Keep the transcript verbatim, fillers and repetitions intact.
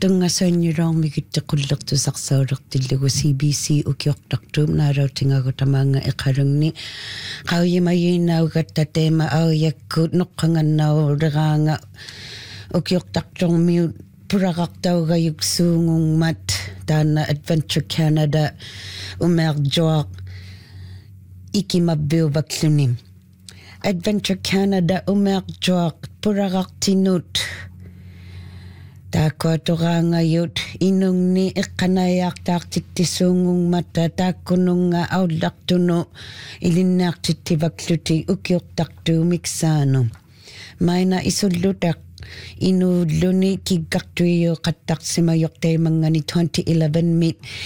Tungasanyurong migittequllertusarsaullertillugu C B C ukiortartuum naalautingagutamaanga iqalungni qauyimayinaugatta teema auyakkut noqqangannauuleraanga ukiortartormiut puraqartaugayuksuungungmat taana Adventure Canada umearjoaq ikimabbiuvaklunim Adventure Canada umearjoaq puraqartinut taakkuatorangayut inungni iqqanayaartaartittisuungungmatta taakkununga aullartunu ilinnaartittivakluti ukiortartuumiksaanu maina isullutaq inuulluni kiggartuiu qattarsimayortaimangani twenty eleven mit